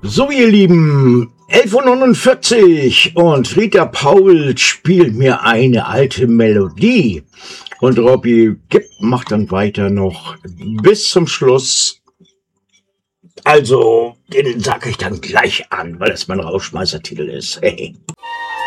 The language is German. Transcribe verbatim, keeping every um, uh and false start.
So, ihr Lieben, elf Uhr neunundvierzig und Rita Paul spielt mir eine alte Melodie. Und Robby Gibb macht dann weiter noch bis zum Schluss. Also, den sag ich dann gleich an, weil das mein Rausschmeißertitel ist. Hey.